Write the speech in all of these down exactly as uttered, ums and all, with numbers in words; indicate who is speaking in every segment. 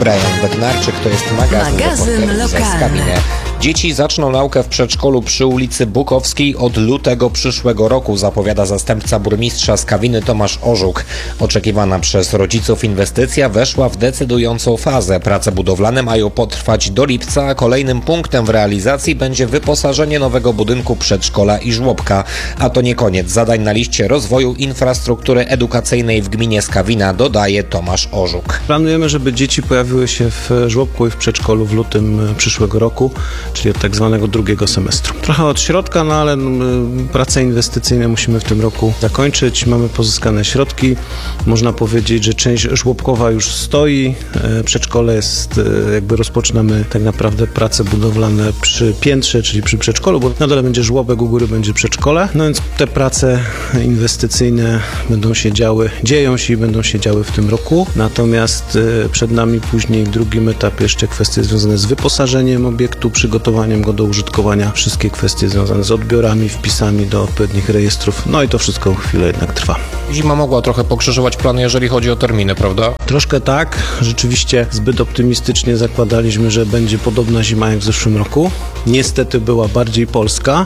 Speaker 1: Brian Bednarczyk, to jest magazyn,
Speaker 2: magazyn lokalny.
Speaker 1: Dzieci zaczną naukę w przedszkolu przy ulicy Bukowskiej od lutego przyszłego roku, zapowiada zastępca burmistrza Skawiny Tomasz Orzuk. Oczekiwana przez rodziców inwestycja weszła w decydującą fazę. Prace budowlane mają potrwać do lipca, a kolejnym punktem w realizacji będzie wyposażenie nowego budynku przedszkola i żłobka. A to nie koniec zadań na liście rozwoju infrastruktury edukacyjnej w gminie Skawina, dodaje Tomasz Orzuk.
Speaker 3: Planujemy, żeby dzieci pojawiły się w żłobku i w przedszkolu w lutym przyszłego roku, czyli od tak zwanego drugiego semestru. Trochę od środka, no ale prace inwestycyjne musimy w tym roku zakończyć. Mamy pozyskane środki. Można powiedzieć, że część żłobkowa już stoi. Przedszkole jest, jakby rozpoczynamy tak naprawdę prace budowlane przy piętrze, czyli przy przedszkolu, bo na dole będzie żłobek, u góry będzie przedszkole. No więc te prace inwestycyjne będą się działy, dzieją się i będą się działy w tym roku. Natomiast przed nami później w drugim etapie jeszcze kwestie związane z wyposażeniem obiektu, przygotowaniem go do użytkowania, wszystkie kwestie związane z odbiorami, wpisami do odpowiednich rejestrów, no i to wszystko chwilę jednak trwa.
Speaker 1: Zima mogła trochę pokrzyżować plany, jeżeli chodzi o terminy, prawda?
Speaker 3: Troszkę tak, rzeczywiście zbyt optymistycznie zakładaliśmy, że będzie podobna zima jak w zeszłym roku. Niestety była bardziej polska.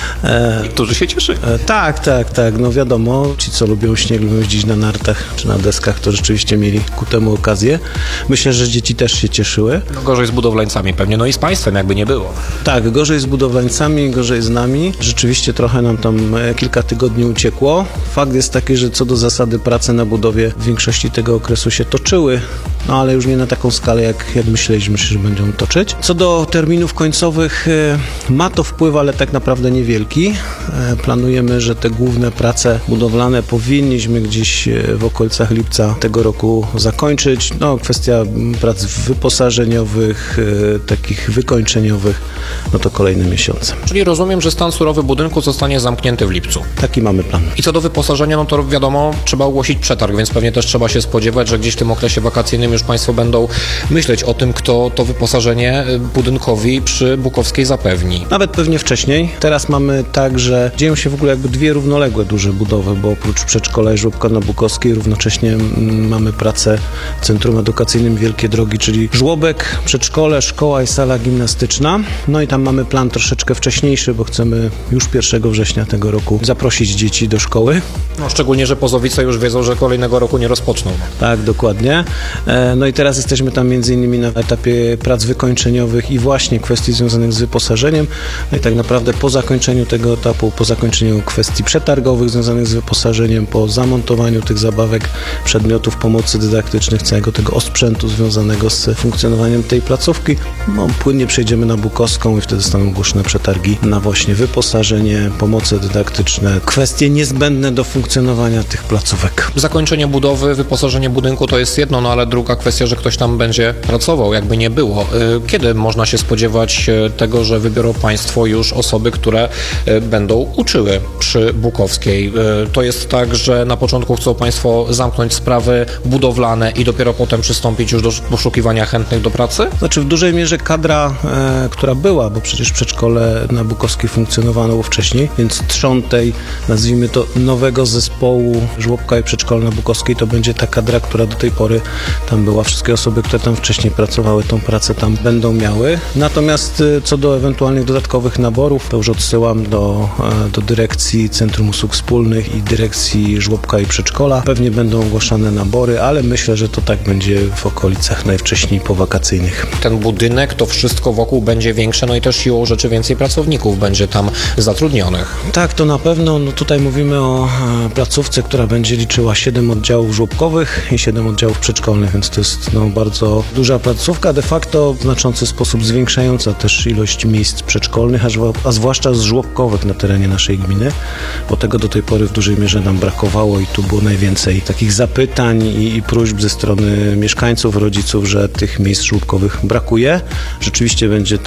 Speaker 1: E, Niektórzy się cieszyli.
Speaker 3: E, tak, tak, tak, no wiadomo, ci co lubią śnieg, lubią jeździć na nartach czy na deskach, to rzeczywiście mieli ku temu okazję. Myślę, że dzieci też się cieszyły.
Speaker 1: No gorzej z budowlańcami pewnie, no i z państwem jakby nie było.
Speaker 3: Tak, gorzej z budowlańcami, gorzej z nami. Rzeczywiście trochę nam tam kilka tygodni uciekło. Fakt jest taki, że co do zasady prace na budowie w większości tego okresu się toczyły, no ale już nie na taką skalę, jak, jak myśleliśmy, że będą toczyć. Co do terminów końcowych, ma to wpływ, ale tak naprawdę niewielki. Planujemy, że te główne prace budowlane powinniśmy gdzieś w okolicach lipca tego roku zakończyć. No, kwestia prac wyposażeniowych, takich wykończeniowych, no to kolejne miesiące.
Speaker 1: Czyli rozumiem, że stan surowy budynku zostanie zamknięty w lipcu.
Speaker 3: Taki mamy plan.
Speaker 1: I co do wyposażenia, no to wiadomo, trzeba ogłosić przetarg, więc pewnie też trzeba się spodziewać, że gdzieś w tym okresie wakacyjnym już Państwo będą myśleć o tym, kto to wyposażenie budynkowi przy Bukowskiej zapewni.
Speaker 3: Nawet pewnie wcześniej. Teraz mamy tak, że dzieją się w ogóle jakby dwie równoległe duże budowy, bo oprócz przedszkola i żłobka na Bukowskiej równocześnie mamy pracę w Centrum Edukacyjnym Wielkie Drogi, czyli żłobek, przedszkole, szkoła i sala gimnastyczna. No i tam mamy plan troszeczkę wcześniejszy, bo chcemy już pierwszego września tego roku zaprosić dzieci do szkoły.
Speaker 1: No szczególnie, że Pozowice już wiedzą, że kolejnego roku nie rozpoczną.
Speaker 3: Tak, dokładnie. No i teraz jesteśmy tam między innymi na etapie prac wykończeniowych i właśnie kwestii związanych z wyposażeniem. No i tak naprawdę po zakończeniu tego etapu, po zakończeniu kwestii przetargowych związanych z wyposażeniem, po zamontowaniu tych zabawek, przedmiotów pomocy dydaktycznych, całego tego osprzętu związanego z funkcjonowaniem tej placówki, no, płynnie przejdziemy na Bukowską i wtedy zostaną ogłoszone przetargi na właśnie wyposażenie, pomoce dydaktyczne, kwestie niezbędne do funkcjonowania tych placówek.
Speaker 1: Zakończenie budowy, wyposażenie budynku to jest jedno, no ale druga kwestia, że ktoś tam będzie pracował, jakby nie było. Kiedy można się spodziewać tego, że wybiorą Państwo już osoby, które będą uczyły przy Bukowskiej? To jest tak, że na początku chcą Państwo zamknąć sprawy budowlane i dopiero potem przystąpić już do poszukiwania chętnych do pracy?
Speaker 3: Znaczy w dużej mierze kadra, e, która była, bo przecież przedszkole na Bukowskiej funkcjonowało wcześniej, więc trzon tej, nazwijmy to, nowego zespołu żłobka i przedszkola na Bukowskiej to będzie ta kadra, która do tej pory tam była. Wszystkie osoby, które tam wcześniej pracowały, tą pracę tam będą miały. Natomiast co do ewentualnych dodatkowych naborów, to już odsyłam do, do dyrekcji Centrum Usług Wspólnych i dyrekcji żłobka i przedszkola. Pewnie będą ogłaszane nabory, ale myślę, że to tak będzie w okolicach najwcześniej powakacyjnych.
Speaker 1: Ten budynek, to wszystko wokół będzie większe, no i też siłą rzeczy więcej pracowników będzie tam zatrudnionych.
Speaker 3: Tak, to na pewno. No tutaj mówimy o placówce, która będzie liczyła siedem oddziałów żłobkowych i siedem oddziałów przedszkolnych, więc to jest no, bardzo duża placówka, de facto w znaczący sposób zwiększająca też ilość miejsc przedszkolnych, a, a zwłaszcza z żłobkowych na terenie naszej gminy, bo tego do tej pory w dużej mierze nam brakowało i tu było najwięcej takich zapytań i, i próśb ze strony mieszkańców, rodziców, że tych miejsc żłobkowych brakuje. Rzeczywiście będzie to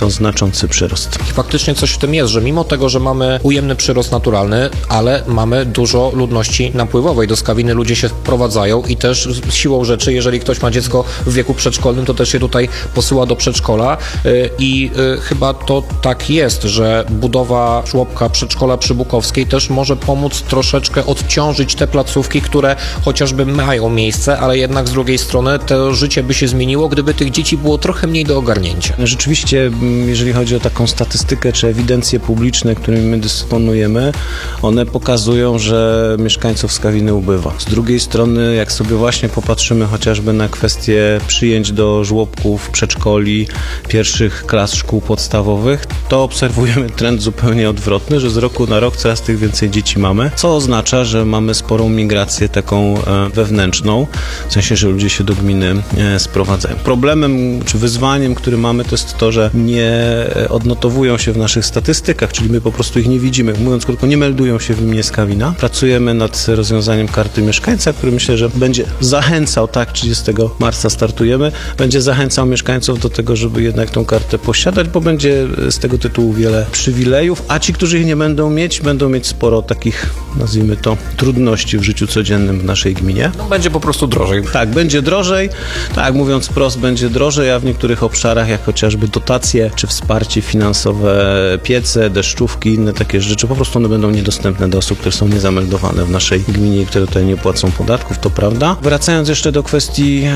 Speaker 3: to znaczący przyrost.
Speaker 1: I faktycznie coś w tym jest, że mimo tego, że mamy ujemny przyrost naturalny, ale mamy dużo ludności napływowej. Do Skawiny ludzie się wprowadzają i też siłą rzeczy, jeżeli ktoś ma dziecko w wieku przedszkolnym, to też się tutaj posyła do przedszkola i chyba to tak jest, że budowa żłobka przedszkola przy Bukowskiej też może pomóc troszeczkę odciążyć te placówki, które chociażby mają miejsce, ale jednak z drugiej strony to życie by się zmieniło, gdyby tych dzieci było trochę mniej do ogarnięcia.
Speaker 3: Rzeczywiście, jeżeli chodzi o taką statystykę czy ewidencje publiczne, którymi my dysponujemy, one pokazują, że mieszkańców Skawiny ubywa. Z drugiej strony, jak sobie właśnie popatrzymy chociażby na kwestie przyjęć do żłobków, przedszkoli, pierwszych klas szkół podstawowych, to obserwujemy trend zupełnie odwrotny, że z roku na rok coraz tych więcej dzieci mamy, co oznacza, że mamy sporą migrację taką wewnętrzną, w sensie, że ludzie się do gminy sprowadzają. Problemem czy wyzwaniem, który mamy, to jest to, że nie odnotowują się w naszych statystykach, czyli my po prostu ich nie widzimy. Mówiąc krótko, nie meldują się w gminie Skawina. Pracujemy nad rozwiązaniem karty mieszkańca, który myślę, że będzie zachęcał, tak, trzydziestego marca startujemy, będzie zachęcał mieszkańców do tego, żeby jednak tą kartę posiadać, bo będzie z tego tytułu wiele przywilejów, a ci, którzy ich nie będą mieć, będą mieć sporo takich, nazwijmy to, trudności w życiu codziennym w naszej gminie.
Speaker 1: No, będzie po prostu drożej.
Speaker 3: Tak, będzie drożej. Tak, mówiąc wprost, będzie drożej, a w niektórych obszarach, jak chociażby dotacje czy wsparcie finansowe, piece, deszczówki, inne takie rzeczy, po prostu one będą niedostępne do osób, które są niezameldowane w naszej gminie i które tutaj nie płacą podatków, to prawda. Wracając jeszcze do kwestii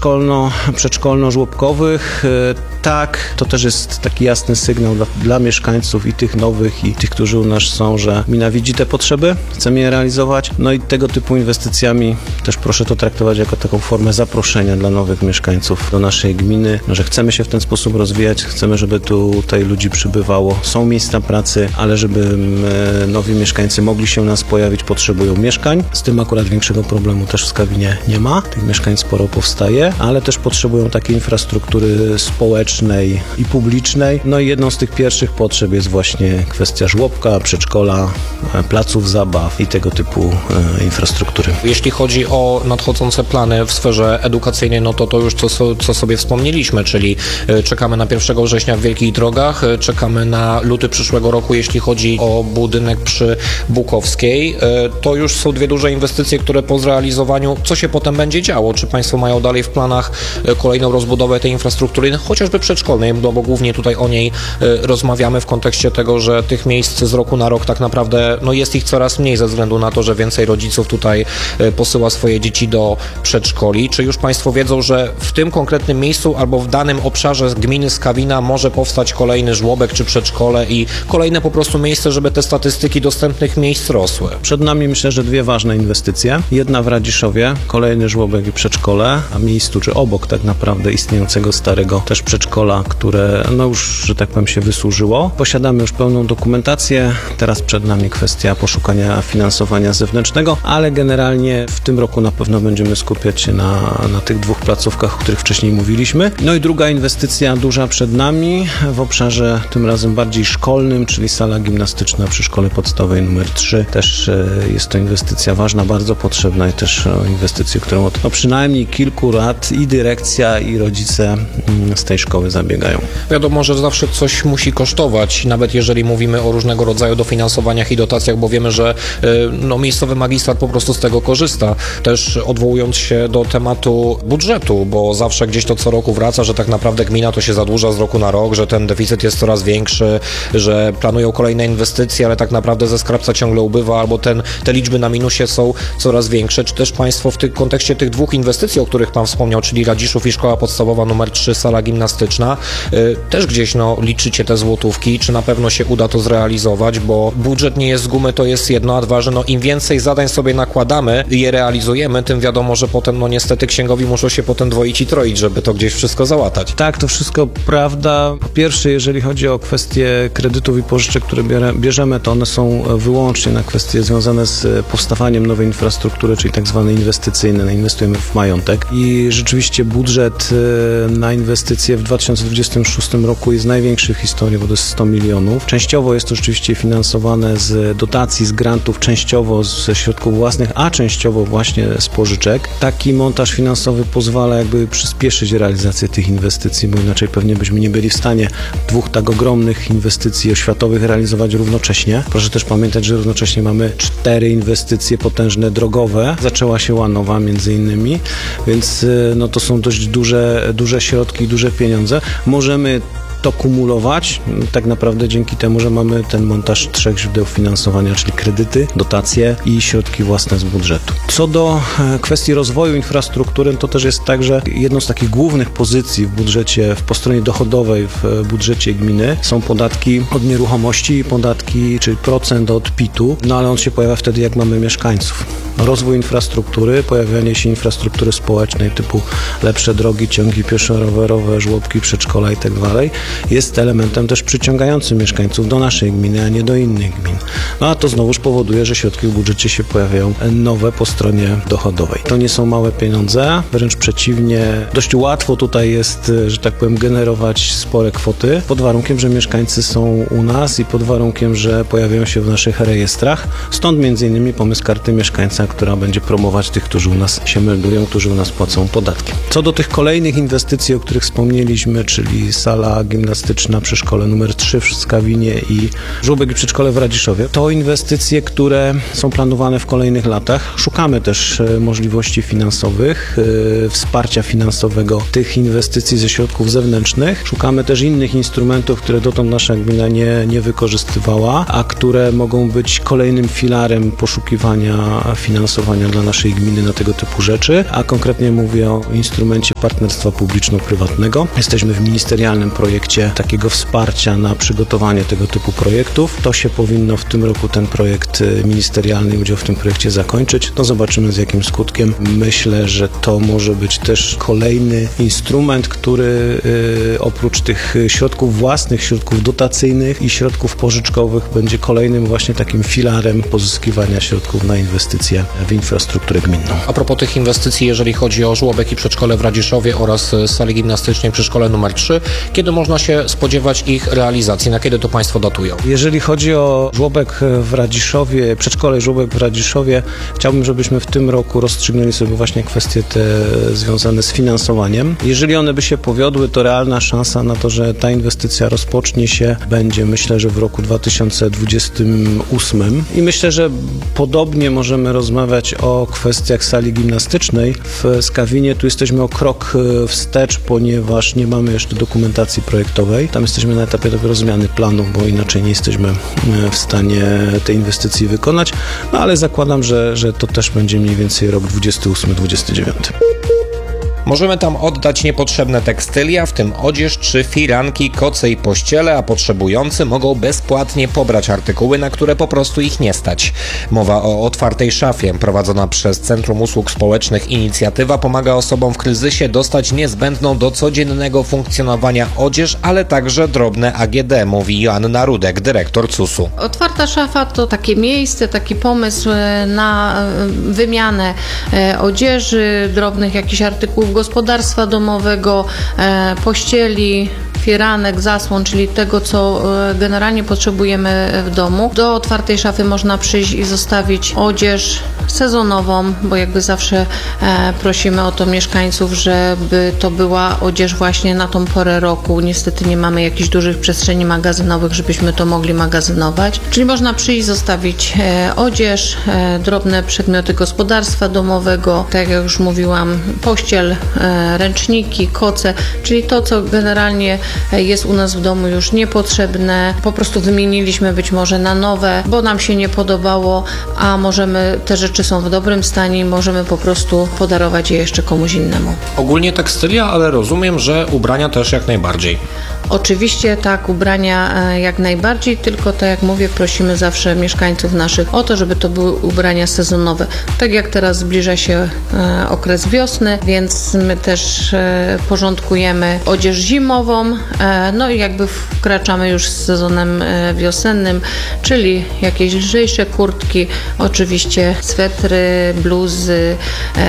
Speaker 3: szkolno-przedszkolno-żłobkowych, tak, to też jest taki jasny sygnał dla, dla mieszkańców i tych nowych, i tych, którzy u nas są, że gmina widzi te potrzeby, chcemy je realizować, no i tego typu inwestycjami też proszę to traktować jako taką formę zaproszenia dla nowych mieszkańców do naszej gminy, że chcemy się w ten sposób rozwijać, chcemy, żeby tutaj ludzi przybywało, są miejsca pracy, ale żeby nowi mieszkańcy mogli się u nas pojawić, potrzebują mieszkań. Z tym akurat większego problemu też w Skawinie nie ma, tych mieszkań sporo powstaje, ale też potrzebują takiej infrastruktury społecznej i publicznej. No i jedną z tych pierwszych potrzeb jest właśnie kwestia żłobka, przedszkola, placów zabaw i tego typu e, infrastruktury.
Speaker 1: Jeśli chodzi o nadchodzące plany w sferze edukacyjnej, no to to już co, co sobie wspomnieliśmy, czyli czekamy na pierwszego września w Wielkich Drogach, czekamy na luty przyszłego roku, jeśli chodzi o budynek przy Bukowskiej. To już są dwie duże inwestycje, które po zrealizowaniu, co się potem będzie działo? Czy Państwo mają dalej w planach kolejną rozbudowę tej infrastruktury, chociażby przedszkolnej, no bo głównie tutaj o niej rozmawiamy w kontekście tego, że tych miejsc z roku na rok tak naprawdę no jest ich coraz mniej ze względu na to, że więcej rodziców tutaj posyła swoje dzieci do przedszkoli. Czy już Państwo wiedzą, że w tym konkretnym miejscu albo w danym obszarze gminy Skawina może powstać kolejny żłobek czy przedszkole i kolejne po prostu miejsce, żeby te statystyki dostępnych miejsc rosły?
Speaker 3: Przed nami myślę, że dwie ważne inwestycje. Jedna w Radziszowie, kolejny żłobek i przedszkole, a miejscu czy obok tak naprawdę istniejącego starego też przedszkola, które no już, że tak powiem, się wysłużyło. Posiadamy już pełną dokumentację. Teraz przed nami kwestia poszukania finansowania zewnętrznego, ale generalnie w tym roku na pewno będziemy skupiać się na, na tych dwóch placówkach, o których wcześniej mówiliśmy. No i druga inwestycja duża przed nami w obszarze tym razem bardziej szkolnym, czyli sala gimnastyczna przy szkole podstawowej numer trzy. Też jest to inwestycja ważna, bardzo potrzebna i też inwestycja, którą od no, przynajmniej kilku lat i dyrekcja, i rodzice z tej szkoły zabiegają.
Speaker 1: Wiadomo, że zawsze coś musi kosztować, nawet jeżeli mówimy o różnego rodzaju dofinansowaniach i dotacjach, bo wiemy, że no, miejscowy magistrat po prostu z tego korzysta. Też odwołując się do tematu budżetu, bo zawsze gdzieś to co roku wraca, że tak naprawdę gmina to się zadłuża z roku na rok, że ten deficyt jest coraz większy, że planują kolejne inwestycje, ale tak naprawdę ze skarbca ciągle ubywa, albo ten, te liczby na minusie są coraz większe. Czy też Państwo w tym kontekście tych dwóch inwestycji, o których Pan wspomniał, czyli Radziszów i szkoła podstawowa numer trzy, sala gimnastyczna, yy, też gdzieś no, liczycie te złotówki, czy na pewno się uda to zrealizować, bo budżet nie jest z gumy, to jest jedno, a dwa, że no, im więcej zadań sobie nakładamy i je realizujemy, tym wiadomo, że potem no niestety księgowi muszą się potem dwoić i troić, żeby to gdzieś wszystko załatać.
Speaker 3: Tak, to wszystko prawda. Po pierwsze, jeżeli chodzi o kwestie kredytów i pożyczek, które bierzemy, to one są wyłącznie na kwestie związane z powstawaniem nowej infrastruktury, czyli tak zwane inwestycyjne. Inwestujemy w majątek i rzeczywiście budżet na inwestycje w dwa tysiące dwudziestym szóstym roku jest największy w historii, bo to jest sto milionów. Częściowo jest to rzeczywiście finansowane z dotacji, z grantów, częściowo ze środków własnych, a częściowo właśnie z pożyczek. Taki montaż finansowy pozwala jakby przyspieszyć realizację tych inwestycji, bo inaczej pewnie byśmy nie byli w stanie stanie dwóch tak ogromnych inwestycji oświatowych realizować równocześnie. Proszę też pamiętać, że równocześnie mamy cztery inwestycje potężne drogowe. Zaczęła się Łanowa między innymi, więc no, to są dość duże, duże środki i duże pieniądze. Możemy to kumulować, tak naprawdę dzięki temu, że mamy ten montaż trzech źródeł finansowania, czyli kredyty, dotacje i środki własne z budżetu. Co do kwestii rozwoju infrastruktury, to też jest tak, że jedną z takich głównych pozycji w budżecie, w po stronie dochodowej w budżecie gminy są podatki od nieruchomości i podatki, czyli procent od P I T-u, no ale on się pojawia wtedy, jak mamy mieszkańców. Rozwój infrastruktury, pojawianie się infrastruktury społecznej typu lepsze drogi, ciągi pieszo-rowerowe, żłobki, przedszkola i tak dalej jest elementem też przyciągającym mieszkańców do naszej gminy, a nie do innych gmin. No a to znowuż powoduje, że środki w budżecie się pojawiają nowe po stronie dochodowej. To nie są małe pieniądze, wręcz przeciwnie, dość łatwo tutaj jest, że tak powiem, generować spore kwoty, pod warunkiem, że mieszkańcy są u nas i pod warunkiem, że pojawiają się w naszych rejestrach. Stąd między innymi pomysł karty mieszkańca, która będzie promować tych, którzy u nas się meldują, którzy u nas płacą podatki. Co do tych kolejnych inwestycji, o których wspomnieliśmy, czyli sala gimnastyczna przy szkole numer trzy w Skawinie i żłobek i przedszkole w Radziszowie, to inwestycje, które są planowane w kolejnych latach. Szukamy też możliwości finansowych, yy, wsparcia finansowego tych inwestycji ze środków zewnętrznych. Szukamy też innych instrumentów, które dotąd nasza gmina nie, nie wykorzystywała, a które mogą być kolejnym filarem poszukiwania finansowania dla naszej gminy na tego typu rzeczy, a konkretnie mówię o instrumencie partnerstwa publiczno-prywatnego. Jesteśmy w ministerialnym projekcie takiego wsparcia na przygotowanie tego typu projektów. To się powinno w tym roku ten projekt ministerialny, udział w tym projekcie zakończyć. No zobaczymy z jakim skutkiem. Myślę, że to może być też kolejny instrument, który yy, oprócz tych środków własnych, środków dotacyjnych i środków pożyczkowych będzie kolejnym właśnie takim filarem pozyskiwania środków na inwestycje w infrastrukturę gminną.
Speaker 1: A propos tych inwestycji, jeżeli chodzi o żłobek i przedszkole w Radziszowie oraz sali gimnastycznej przy szkole numer trzy, kiedy można się spodziewać ich realizacji? Na kiedy to Państwo datują?
Speaker 3: Jeżeli chodzi o żłobek w Radziszowie, przedszkole i żłobek w Radziszowie, chciałbym, żebyśmy w tym roku rozstrzygnęli sobie właśnie kwestie te związane z finansowaniem. Jeżeli one by się powiodły, to realna szansa na to, że ta inwestycja rozpocznie się, będzie, myślę, że w roku dwa tysiące dwudziestym ósmym. I myślę, że podobnie możemy rozmawiać o kwestiach sali gimnastycznej w Skawinie. Tu jesteśmy o krok wstecz, ponieważ nie mamy jeszcze dokumentacji projektowej. Tam jesteśmy na etapie dopiero zmiany planu, bo inaczej nie jesteśmy w stanie tej inwestycji wykonać, no ale zakładam, że, że to też będzie mniej więcej rok dwudziesty ósmy dwudziesty dziewiąty.
Speaker 1: Możemy tam oddać niepotrzebne tekstylia, w tym odzież czy firanki, koce i pościele, a potrzebujący mogą bezpłatnie pobrać artykuły, na które po prostu ich nie stać. Mowa o otwartej szafie. Prowadzona przez Centrum Usług Społecznych inicjatywa pomaga osobom w kryzysie dostać niezbędną do codziennego funkcjonowania odzież, ale także drobne A G D, mówi Joanna Rudek, dyrektor C U S-u.
Speaker 2: Otwarta szafa to takie miejsce, taki pomysł na wymianę odzieży, drobnych jakichś artykułów gospodarstwa domowego, pościeli, firanek, zasłon, czyli tego, co generalnie potrzebujemy w domu. Do otwartej szafy można przyjść i zostawić odzież sezonową, bo jakby zawsze prosimy o to mieszkańców, żeby to była odzież właśnie na tą porę roku. Niestety nie mamy jakichś dużych przestrzeni magazynowych, żebyśmy to mogli magazynować. Czyli można przyjść, zostawić odzież, drobne przedmioty gospodarstwa domowego, tak jak już mówiłam, pościel, ręczniki, koce, czyli to, co generalnie jest u nas w domu już niepotrzebne. Po prostu wymieniliśmy być może na nowe, bo nam się nie podobało, a możemy, te rzeczy są w dobrym stanie i możemy po prostu podarować je jeszcze komuś innemu.
Speaker 1: Ogólnie tekstylia, ale rozumiem, że ubrania też jak najbardziej.
Speaker 2: Oczywiście tak, ubrania jak najbardziej, tylko tak jak mówię, prosimy zawsze mieszkańców naszych o to, żeby to były ubrania sezonowe. Tak jak teraz zbliża się okres wiosny, więc my też porządkujemy odzież zimową, no i jakby wkraczamy już z sezonem wiosennym, czyli jakieś lżejsze kurtki, oczywiście swetry, bluzy,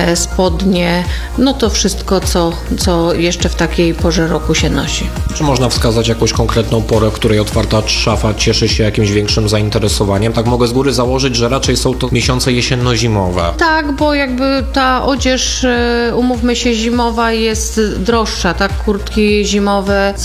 Speaker 2: spodnie, no to wszystko, co, co jeszcze w takiej porze roku się nosi.
Speaker 1: Czy można wskazać jakąś konkretną porę, w której otwarta szafa cieszy się jakimś większym zainteresowaniem? Tak mogę z góry założyć, że raczej są to miesiące jesienno-zimowe.
Speaker 2: Tak, bo jakby ta odzież, umówmy się, zimowa jest droższa, tak? Kurtki zimowe są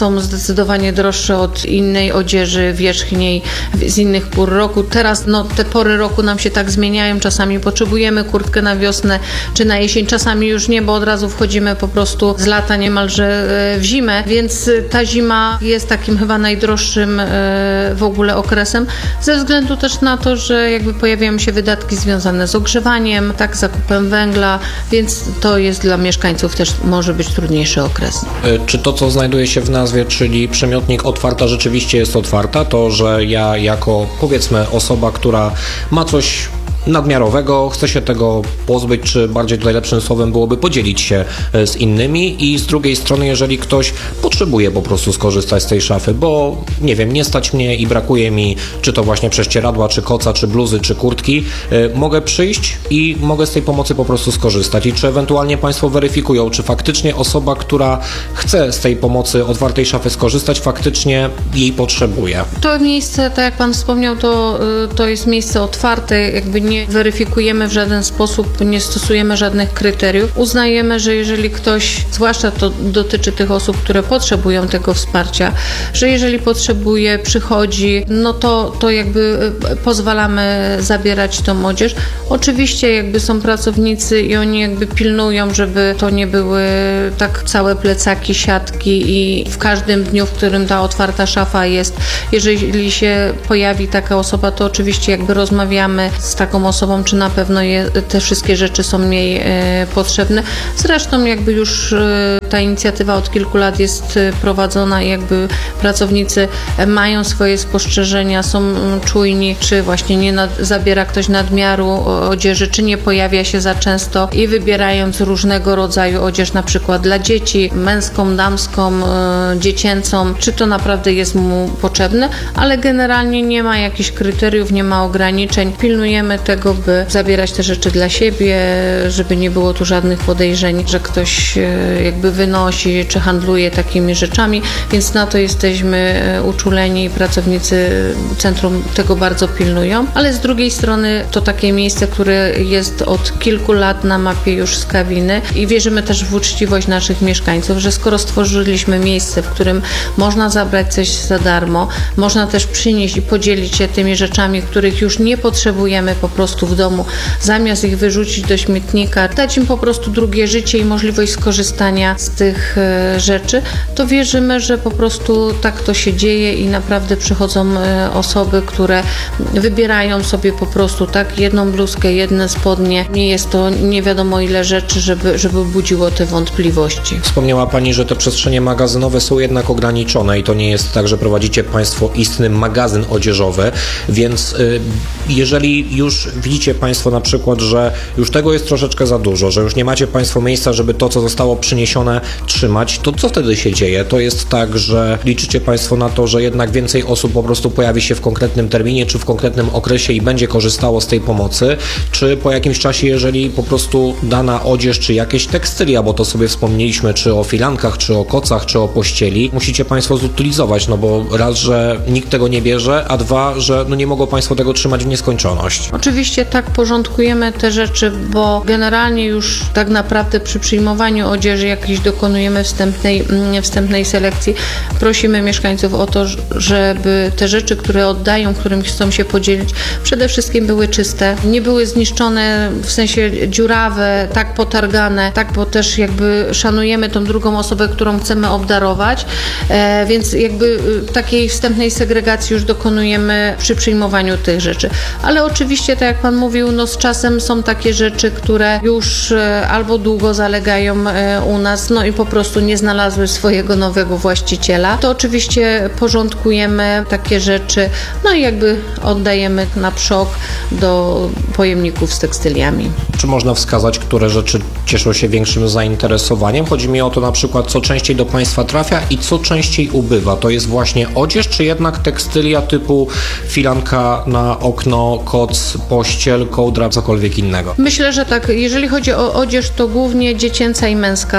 Speaker 2: są zdecydowanie droższe od innej odzieży wierzchniej z innych pór roku. Teraz no, te pory roku nam się tak zmieniają, czasami potrzebujemy kurtkę na wiosnę czy na jesień, czasami już nie, bo od razu wchodzimy po prostu z lata niemalże w zimę, więc ta zima jest takim chyba najdroższym w ogóle okresem, ze względu też na to, że jakby pojawiają się wydatki związane z ogrzewaniem, tak, zakupem węgla, więc to jest dla mieszkańców też może być trudniejszy okres.
Speaker 1: Czy to, co znajduje się w nazwie, czyli przymiotnik otwarta, rzeczywiście jest otwarta? To, że ja jako, powiedzmy, osoba, która ma coś nadmiarowego, chce się tego pozbyć, czy bardziej tutaj lepszym słowem byłoby podzielić się z innymi, i z drugiej strony, jeżeli ktoś potrzebuje po prostu skorzystać z tej szafy, bo nie wiem, nie stać mnie i brakuje mi czy to właśnie prześcieradła, czy koca, czy bluzy, czy kurtki, yy, mogę przyjść i mogę z tej pomocy po prostu skorzystać. I czy ewentualnie Państwo weryfikują, czy faktycznie osoba, która chce z tej pomocy otwartej szafy skorzystać, faktycznie jej potrzebuje?
Speaker 2: To miejsce, tak jak Pan wspomniał, to, to jest miejsce otwarte, jakby nie Nie weryfikujemy w żaden sposób, nie stosujemy żadnych kryteriów. Uznajemy, że jeżeli ktoś, zwłaszcza to dotyczy tych osób, które potrzebują tego wsparcia, że jeżeli potrzebuje, przychodzi, no to, to jakby pozwalamy zabierać tą odzież. Oczywiście jakby są pracownicy i oni jakby pilnują, żeby to nie były tak całe plecaki, siatki, i w każdym dniu, w którym ta otwarta szafa jest, jeżeli się pojawi taka osoba, to oczywiście jakby rozmawiamy z taką osobą, czy na pewno je, te wszystkie rzeczy są jej e, potrzebne. Zresztą jakby już e, ta inicjatywa od kilku lat jest e, prowadzona i jakby pracownicy e, mają swoje spostrzeżenia, są m, czujni, czy właśnie nie nad, zabiera ktoś nadmiaru odzieży, czy nie pojawia się za często, i wybierając różnego rodzaju odzież, na przykład dla dzieci, męską, damską, e, dziecięcą, czy to naprawdę jest mu potrzebne, ale generalnie nie ma jakichś kryteriów, nie ma ograniczeń. Pilnujemy tego, by zabierać te rzeczy dla siebie, żeby nie było tu żadnych podejrzeń, że ktoś jakby wynosi czy handluje takimi rzeczami, więc na to jesteśmy uczuleni i pracownicy centrum tego bardzo pilnują. Ale z drugiej strony to takie miejsce, które jest od kilku lat na mapie już Skawiny, i wierzymy też w uczciwość naszych mieszkańców, że skoro stworzyliśmy miejsce, w którym można zabrać coś za darmo, można też przynieść i podzielić się tymi rzeczami, których już nie potrzebujemy po prostu w domu, zamiast ich wyrzucić do śmietnika, dać im po prostu drugie życie i możliwość skorzystania z tych e, rzeczy, to wierzymy, że po prostu tak to się dzieje i naprawdę przychodzą e, osoby, które wybierają sobie po prostu tak jedną bluzkę, jedne spodnie. Nie jest to nie wiadomo ile rzeczy, żeby, żeby budziło te wątpliwości.
Speaker 1: Wspomniała Pani, że te przestrzenie magazynowe są jednak ograniczone i to nie jest tak, że prowadzicie Państwo istny magazyn odzieżowy, więc y, jeżeli już widzicie Państwo na przykład, że już tego jest troszeczkę za dużo, że już nie macie Państwo miejsca, żeby to, co zostało przyniesione, trzymać, to co wtedy się dzieje? To jest tak, że liczycie Państwo na to, że jednak więcej osób po prostu pojawi się w konkretnym terminie, czy w konkretnym okresie i będzie korzystało z tej pomocy, czy po jakimś czasie, jeżeli po prostu dana odzież, czy jakieś tekstylia, bo to sobie wspomnieliśmy, czy o filankach, czy o kocach, czy o pościeli, musicie Państwo zutylizować, no bo raz, że nikt tego nie bierze, a dwa, że no nie mogą Państwo tego trzymać w nieskończoność.
Speaker 2: Oczywiście tak porządkujemy te rzeczy, bo generalnie już tak naprawdę przy przyjmowaniu odzieży jakiejś dokonujemy wstępnej, wstępnej selekcji. Prosimy mieszkańców o to, żeby te rzeczy, które oddają, którym chcą się podzielić, przede wszystkim były czyste, nie były zniszczone, w sensie dziurawe, tak potargane, tak, bo też jakby szanujemy tą drugą osobę, którą chcemy obdarować, e, więc jakby takiej wstępnej segregacji już dokonujemy przy przyjmowaniu tych rzeczy. Ale oczywiście, tak jak Pan mówił, no z czasem są takie rzeczy, które już e, albo długo zalegają e, u nas, no i po prostu nie znalazły swojego nowego właściciela. To oczywiście porządkujemy takie rzeczy, no i jakby oddajemy na przok do pojemników z tekstyliami.
Speaker 1: Czy można wskazać, które rzeczy cieszą się większym zainteresowaniem? Chodzi mi o to na przykład, co częściej do Państwa trafia i co częściej ubywa. To jest właśnie odzież, czy jednak tekstylia typu filanka na okno, koc, pościel, kołdra, cokolwiek innego?
Speaker 2: Myślę, że tak. Jeżeli chodzi o odzież, to głównie dziecięca i męska.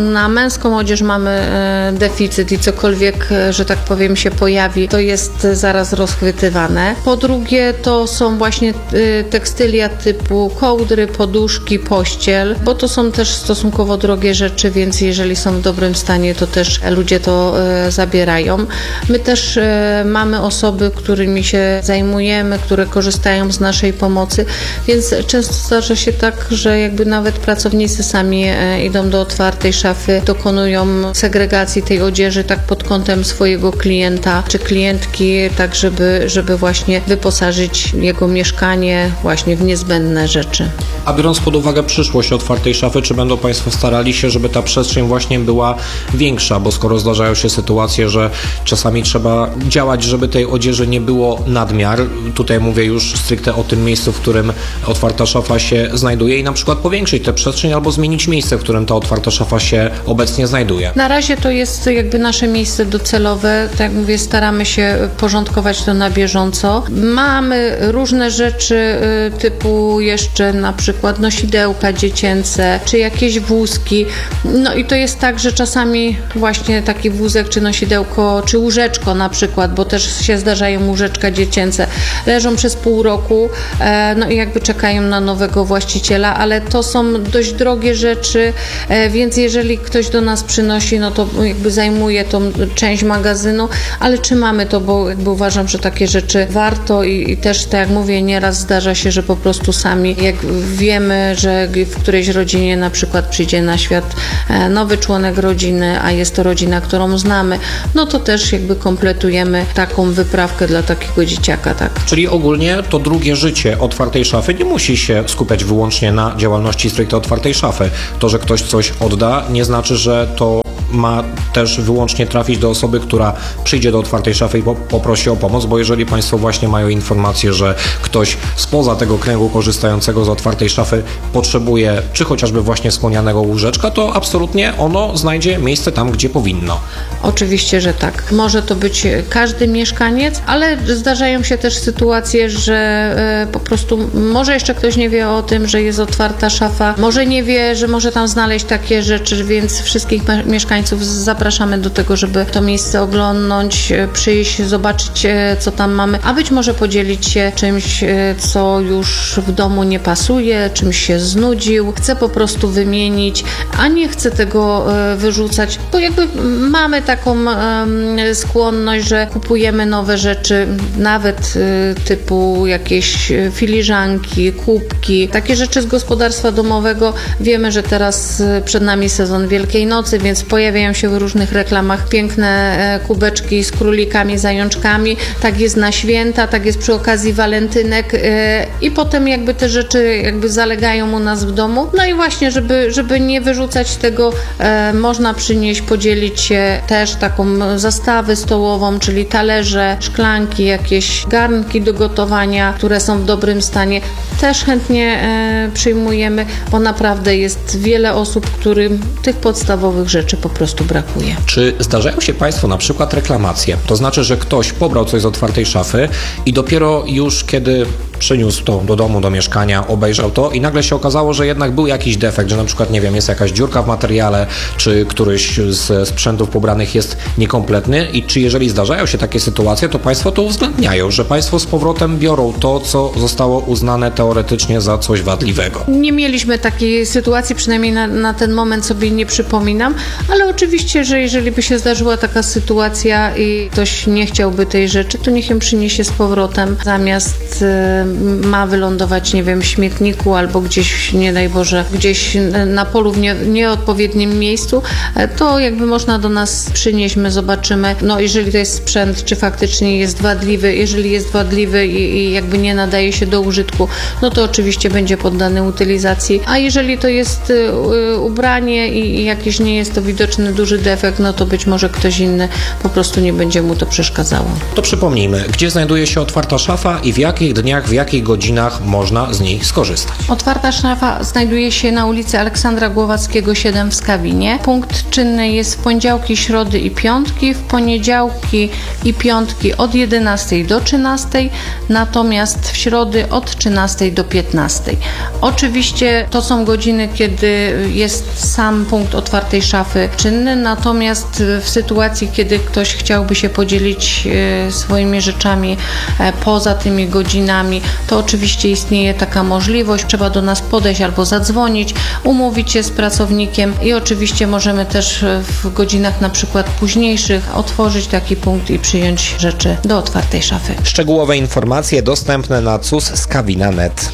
Speaker 2: na męską odzież mamy e, deficyt i cokolwiek, e, że tak powiem, się pojawi, to jest zaraz rozchwytywane. Po drugie, to są właśnie e, tekstylia typu kołdry, poduszki, pościel, bo to są też stosunkowo drogie rzeczy, więc jeżeli są w dobrym stanie, to też ludzie to e, zabierają. My też e, mamy osoby, którymi się zajmujemy, które korzystają z naszej pomocy, więc często zdarza się tak, że jakby nawet pracownicy sami e, idą do otwartej szafy, dokonują segregacji tej odzieży tak pod kątem swojego klienta czy klientki, tak żeby, żeby właśnie wyposażyć jego mieszkanie właśnie w niezbędne rzeczy.
Speaker 1: A biorąc pod uwagę przyszłość otwartej szafy, czy będą Państwo starali się, żeby ta przestrzeń właśnie była większa, bo skoro zdarzają się sytuacje, że czasami trzeba działać, żeby tej odzieży nie było nadmiar, tutaj mówię już stricte o tym miejscu, w którym otwarta szafa się znajduje i na przykład powiększyć tę przestrzeń albo zmienić miejsce, w którym ta otwarta szafa się obecnie znajduje.
Speaker 2: Na razie to jest jakby nasze miejsce docelowe, tak jak mówię, staramy się porządkować to na bieżąco. Mamy różne rzeczy typu jeszcze na przykład nosidełka dziecięce, czy jakieś wózki. No i to jest tak, że czasami właśnie taki wózek, czy nosidełko, czy łóżeczko na przykład, bo też się zdarzają łóżeczka dziecięce, leżą przez pół roku, no i jakby czekają na nowego właściciela, ale to są dość drogie rzeczy, więc jeżeli ktoś do nas przynosi, no to jakby zajmuje tą część magazynu, ale trzymamy to, bo jakby uważam, że takie rzeczy warto i, i też, tak jak mówię, nieraz zdarza się, że po prostu sami, jak wiemy, że w którejś rodzinie na przykład przyjdzie na świat nowy członek rodziny, a jest to rodzina, którą znamy, no to też jakby kompletujemy taką wyprawkę dla takiego dzieciaka, tak.
Speaker 1: Czyli ogólnie to drugie życie otwartej szafy nie musi się skupiać wyłącznie na działalności stricte otwartej szafy. To, że ktoś coś odda, nie znaczy, że to ma też wyłącznie trafić do osoby, która przyjdzie do otwartej szafy i po, poprosi o pomoc, bo jeżeli Państwo właśnie mają informację, że ktoś spoza tego kręgu korzystającego z otwartej szafy potrzebuje, czy chociażby właśnie wspomnianego łóżeczka, to absolutnie ono znajdzie miejsce tam, gdzie powinno.
Speaker 2: Oczywiście, że tak. Może to być każdy mieszkaniec, ale zdarzają się też sytuacje, że po prostu może jeszcze ktoś nie wie o tym, że jest otwarta szafa, może nie wie, że może tam znaleźć takie rzeczy, więc wszystkich mieszkańców zapraszamy do tego, żeby to miejsce oglądnąć, przyjść, zobaczyć, co tam mamy, a być może podzielić się czymś, co już w domu nie pasuje, czymś się znudził, chce po prostu wymienić, a nie chce tego wyrzucać, bo jakby mamy taką skłonność, że kupujemy nowe rzeczy, nawet typu jakieś filiżanki, kubki, takie rzeczy z gospodarstwa domowego. Wiemy, że teraz przed nami sezon Wielkiej Nocy, więc pojawiają się w różnych reklamach piękne kubeczki z królikami, zajączkami. Tak jest na święta, tak jest przy okazji walentynek i potem jakby te rzeczy jakby zalegają u nas w domu. No i właśnie, żeby, żeby nie wyrzucać tego, można przynieść, podzielić się też taką zastawę stołową, czyli talerze, szklanki, jakieś garnki do gotowania, które są w dobrym stanie. Też chętnie przyjmujemy, bo naprawdę jest wiele osób, którym tych podstawowych rzeczy po prostu brakuje.
Speaker 1: Czy zdarzają się Państwu na przykład reklamacje? To znaczy, że ktoś pobrał coś z otwartej szafy i dopiero już kiedy przyniósł to do domu, do mieszkania, obejrzał to i nagle się okazało, że jednak był jakiś defekt, że na przykład, nie wiem, jest jakaś dziurka w materiale, czy któryś z sprzętów pobranych jest niekompletny i czy jeżeli zdarzają się takie sytuacje, to Państwo to uwzględniają, że Państwo z powrotem biorą to, co zostało uznane teoretycznie za coś wadliwego.
Speaker 2: Nie mieliśmy takiej sytuacji, przynajmniej na, na ten moment sobie nie przypominam, ale oczywiście, że jeżeli by się zdarzyła taka sytuacja i ktoś nie chciałby tej rzeczy, to niech ją przyniesie z powrotem, zamiast y, ma wylądować, nie wiem, w śmietniku albo gdzieś, nie daj Boże, gdzieś na polu w nie, nieodpowiednim miejscu, to jakby można do nas przynieść, my zobaczymy, no jeżeli to jest sprzęt, czy faktycznie jest wadliwy, jeżeli jest wadliwy i, i jakby nie nadaje się do użytku, no to oczywiście będzie poddany utylizacji, a jeżeli to jest y, ubranie i, i jakiś nie jest to widoczny duży defekt, no to być może ktoś inny po prostu nie będzie mu to przeszkadzało.
Speaker 1: To przypomnijmy, gdzie znajduje się otwarta szafa i w jakich dniach, w jakich godzinach można z niej skorzystać?
Speaker 2: Otwarta szafa znajduje się na ulicy Aleksandra Głowackiego siedem w Skawinie. Punkt czynny jest w poniedziałki, środy i piątki, w poniedziałki i piątki od jedenastej do trzynastej, natomiast w środy od trzynastej do piętnastej. Oczywiście to są godziny, kiedy jest sam punkt otwartej szafy czynny, natomiast w sytuacji, kiedy ktoś chciałby się podzielić swoimi rzeczami poza tymi godzinami, to oczywiście istnieje taka możliwość. Trzeba do nas podejść albo zadzwonić, umówić się z pracownikiem i oczywiście możemy też w godzinach na przykład późniejszych otworzyć taki punkt i przyjąć rzeczy do otwartej szafy.
Speaker 1: Szczegółowe informacje dostępne na c u s skawina kropka net.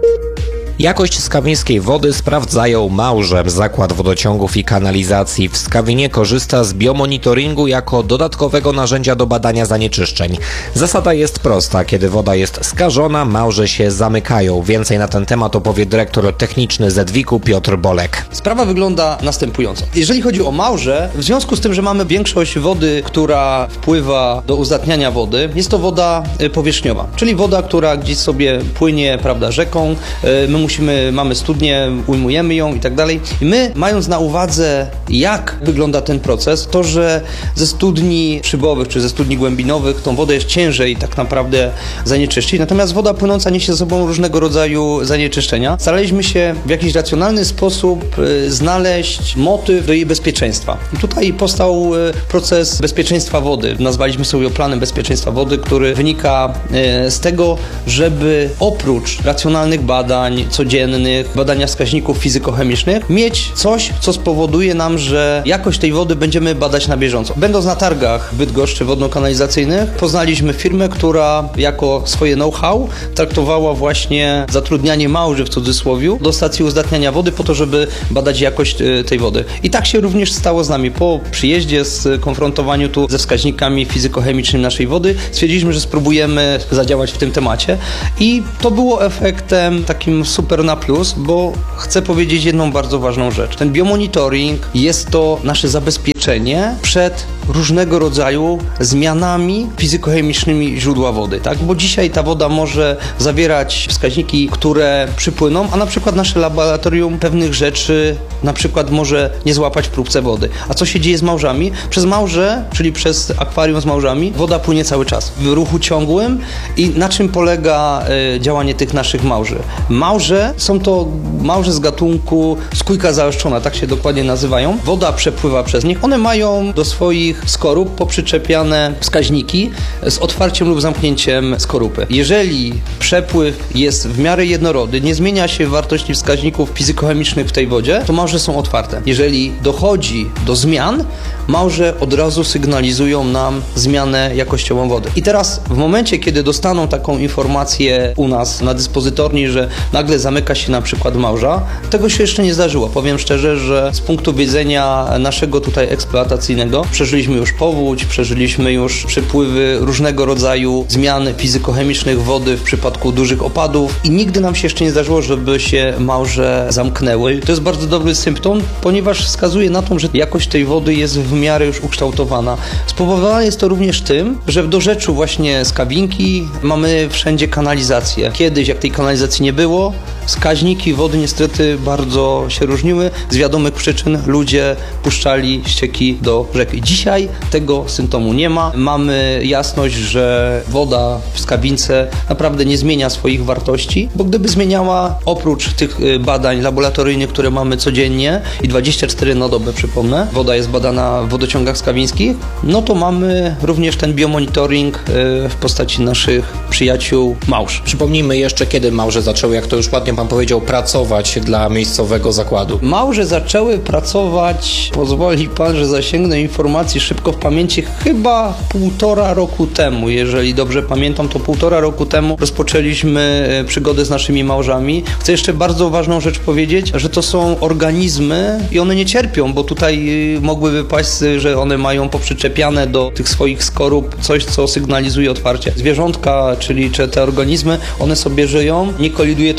Speaker 1: Jakość skawińskiej wody sprawdzają Małże. Zakład Wodociągów i Kanalizacji w Skawinie korzysta z biomonitoringu jako dodatkowego narzędzia do badania zanieczyszczeń. Zasada jest prosta. Kiedy woda jest skażona, Małże się zamykają. Więcej na ten temat opowie dyrektor techniczny Zedwiku Piotr Bolek.
Speaker 4: Sprawa wygląda następująco. Jeżeli chodzi o Małże, w związku z tym, że mamy większość wody, która wpływa do uzdatniania wody, jest to woda powierzchniowa, czyli woda, która gdzieś sobie płynie, prawda, rzeką. My musimy, mamy studnię, ujmujemy ją i tak dalej. I my, mając na uwadze, jak wygląda ten proces, to, że ze studni szybowych czy ze studni głębinowych tą wodę jest ciężej tak naprawdę zanieczyścić, natomiast woda płynąca niesie ze sobą różnego rodzaju zanieczyszczenia. Staraliśmy się w jakiś racjonalny sposób y, znaleźć motyw do jej bezpieczeństwa. I tutaj powstał y, proces bezpieczeństwa wody. Nazwaliśmy sobie planem bezpieczeństwa wody, który wynika y, z tego, żeby oprócz racjonalnych badań codziennych, badania wskaźników fizykochemicznych, mieć coś, co spowoduje nam, że jakość tej wody będziemy badać na bieżąco. Będąc na targach w Bydgoszczy wodno-kanalizacyjnych, poznaliśmy firmę, która jako swoje know-how traktowała właśnie zatrudnianie małży w cudzysłowie do stacji uzdatniania wody po to, żeby badać jakość tej wody. I tak się również stało z nami. Po przyjeździe, z konfrontowaniu tu ze wskaźnikami fizykochemicznymi naszej wody, stwierdziliśmy, że spróbujemy zadziałać w tym temacie i to było efektem takim super na plus, bo chcę powiedzieć jedną bardzo ważną rzecz. Ten biomonitoring jest to nasze zabezpieczenie przed różnego rodzaju zmianami fizykochemicznymi źródła wody, tak? Bo dzisiaj ta woda może zawierać wskaźniki, które przypłyną, a na przykład nasze laboratorium pewnych rzeczy na przykład może nie złapać w próbce wody. A co się dzieje z małżami? Przez małże, czyli przez akwarium z małżami, woda płynie cały czas w ruchu ciągłym i na czym polega y, działanie tych naszych małży? Małże są to małże z gatunku skójka zaostrzona, tak się dokładnie nazywają. Woda przepływa przez nich. One mają do swoich skorup poprzyczepiane wskaźniki z otwarciem lub zamknięciem skorupy. Jeżeli przepływ jest w miarę jednorodny, nie zmienia się wartości wskaźników fizykochemicznych w tej wodzie, to małże są otwarte. Jeżeli dochodzi do zmian, małże od razu sygnalizują nam zmianę jakościową wody. I teraz w momencie, kiedy dostaną taką informację u nas na dyspozytorni, że nagle zamyka się na przykład małża, tego się jeszcze nie zdarzyło. Powiem szczerze, że z punktu widzenia naszego tutaj eksploatacyjnego przeżyliśmy już powódź, przeżyliśmy już przypływy różnego rodzaju zmian fizykochemicznych wody w przypadku dużych opadów i nigdy nam się jeszcze nie zdarzyło, żeby się małże zamknęły. To jest bardzo dobry symptom, ponieważ wskazuje na to, że jakość tej wody jest w miarę już ukształtowana. Spowodowane jest to również tym, że w dorzeczu właśnie Skawinki mamy wszędzie kanalizację. Kiedyś, jak tej kanalizacji nie było, wskaźniki wody niestety bardzo się różniły. Z wiadomych przyczyn ludzie puszczali ścieki do rzeki. Dzisiaj tego symptomu nie ma. Mamy jasność, że woda w Skawince naprawdę nie zmienia swoich wartości, bo gdyby zmieniała, oprócz tych badań laboratoryjnych, które mamy codziennie i dwadzieścia cztery na dobę, przypomnę, woda jest badana w wodociągach skawińskich, no to mamy również ten biomonitoring w postaci naszych przyjaciół małż.
Speaker 1: Przypomnijmy jeszcze, kiedy małże zaczęły, jak to już ładnie pan powiedział, pracować dla miejscowego zakładu.
Speaker 4: Małże zaczęły pracować, pozwoli pan, że zasięgnę informacji szybko w pamięci, chyba półtora roku temu, jeżeli dobrze pamiętam, to półtora roku temu rozpoczęliśmy przygodę z naszymi małżami. Chcę jeszcze bardzo ważną rzecz powiedzieć, że to są organizmy i one nie cierpią, bo tutaj mogłyby paść, że one mają poprzyczepiane do tych swoich skorup coś, co sygnalizuje otwarcie. Zwierzątka, czyli czy te organizmy, one sobie żyją, nie koliduje to ich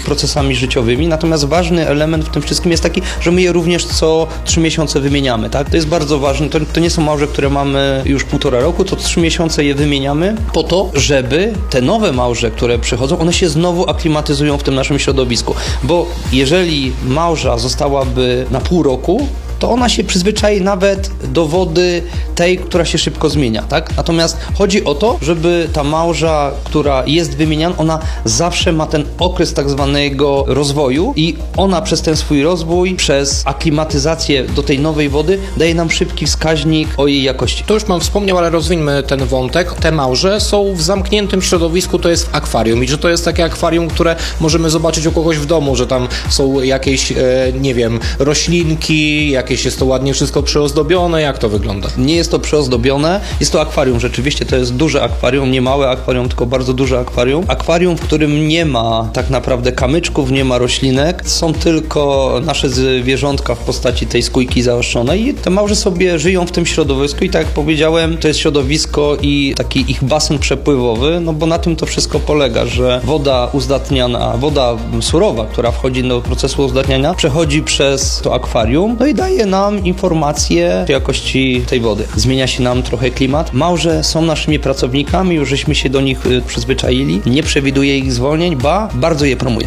Speaker 4: ich procesami życiowymi, natomiast ważny element w tym wszystkim jest taki, że my je również co trzy miesiące wymieniamy, tak? To jest bardzo ważne, to, to nie są małże, które mamy już półtora roku, to trzy miesiące je wymieniamy po to, żeby te nowe małże, które przychodzą, one się znowu aklimatyzują w tym naszym środowisku, bo jeżeli małża zostałaby na pół roku, to ona się przyzwyczai nawet do wody tej, która się szybko zmienia, tak? Natomiast chodzi o to, żeby ta małża, która jest wymieniana, ona zawsze ma ten okres tak zwanego rozwoju i ona przez ten swój rozwój, przez aklimatyzację do tej nowej wody daje nam szybki wskaźnik o jej jakości.
Speaker 1: To już pan wspomniał, ale rozwińmy ten wątek. Te małże są w zamkniętym środowisku, to jest w akwarium i że to jest takie akwarium, które możemy zobaczyć u kogoś w domu, że tam są jakieś, e, nie wiem, roślinki, jakieś jest to ładnie wszystko przyozdobione, jak to wygląda?
Speaker 4: Nie jest to przyozdobione, jest to akwarium, rzeczywiście to jest duże akwarium, nie małe akwarium, tylko bardzo duże akwarium. Akwarium, w którym nie ma tak naprawdę kamyczków, nie ma roślinek, są tylko nasze zwierzątka w postaci tej skójki zaostrzonej i te małże sobie żyją w tym środowisku i tak jak powiedziałem, to jest środowisko i taki ich basen przepływowy, no bo na tym to wszystko polega, że woda uzdatniana, woda surowa, która wchodzi do procesu uzdatniania, przechodzi przez to akwarium, no i daje nam informacje o jakości tej wody. Zmienia się nam trochę klimat. Małże są naszymi pracownikami, już żeśmy się do nich y, przyzwyczaili. Nie przewiduję ich zwolnień, ba, bardzo je promuję.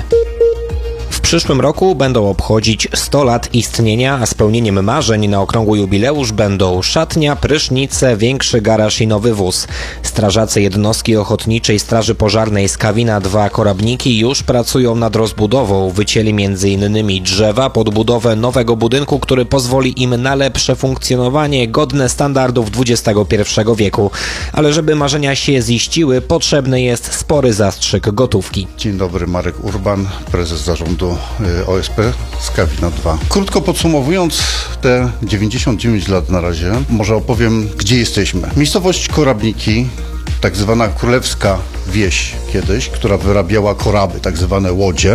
Speaker 1: W przyszłym roku będą obchodzić sto lat istnienia, a spełnieniem marzeń na okrągły jubileusz będą szatnia, prysznice, większy garaż i nowy wóz. Strażacy jednostki Ochotniczej Straży Pożarnej Skawina dwa Korabniki już pracują nad rozbudową. Wycięli między innymi drzewa pod budowę nowego budynku, który pozwoli im na lepsze funkcjonowanie godne standardów dwudziestego pierwszego wieku. Ale żeby marzenia się ziściły, potrzebny jest spory zastrzyk gotówki.
Speaker 5: Dzień dobry, Marek Urban, prezes zarządu O S P Skawina dwa. Krótko podsumowując te dziewięćdziesiąt dziewięć lat na razie, może opowiem, gdzie jesteśmy. Miejscowość Korabniki, tak zwana królewska wieś kiedyś, która wyrabiała koraby, tak zwane łodzie.